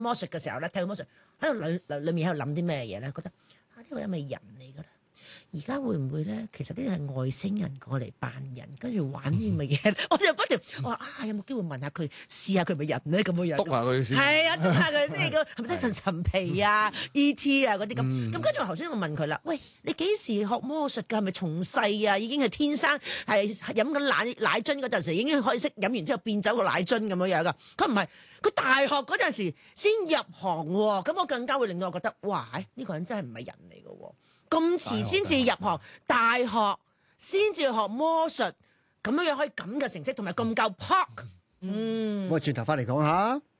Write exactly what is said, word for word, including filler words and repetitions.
魔術嘅時候咧，睇佢魔術喺度裏裏裏面喺度諗啲咩嘢咧？覺得啊呢、呢個係咪人嚟㗎咧？而家會唔會咧？其實呢啲係外星人過嚟扮人，跟住玩啲咁嘅嘢。我就不斷我話啊，有冇機會問下佢，試下佢係咪人咧？咁嘅樣， 篤下佢先。 係啊，篤下佢先。咁係咪即係陳皮啊、E T 啊嗰啲咁？咁跟住頭先我問佢啦，喂，你幾時學魔術㗎？係咪從細啊已經係天生係飲緊奶奶樽嗰陣時已經可以識飲完之後變走個奶樽咁樣樣㗎？佢唔係，佢大學嗰陣時先入行喎。咁我更加會令到我覺得，哇！呢、呢個人真係唔係人嚟㗎喎。咁遲先至入行，大學先至學魔術，咁樣樣可以咁嘅成績，同埋咁夠 pop。嗯， 我轉頭翻嚟講下。